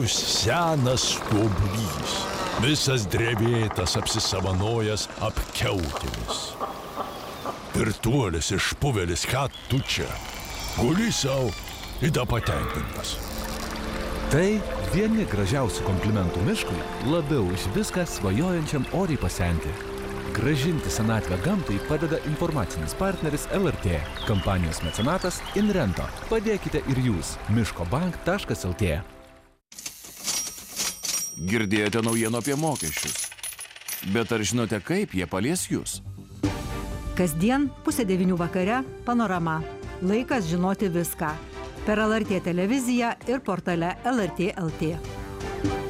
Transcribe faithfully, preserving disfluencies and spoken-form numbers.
gardus senas stuobrys, visas drevėtas apsisavanojęs apkiautėmis. Pirtuolis išpuvelis, ką tu čia? Guli sau, įda patenkintas. Tai vieni gražiausių komplimentų miškui, labiau už viską svajojančiam oriai pasenti. Grąžinti senatvę gamtai padeda informacinis partneris L R T. Kampanijos mecenatas Inrento. Padėkite ir jūs. miškobank taškas L T. Girdėjote naujienų apie mokesčius. Bet ar žinote, kaip jie palies jūs? Kasdien pusė devynių vakare Panorama. Laikas žinoti viską. Per L R T televiziją ir portale L R T L T.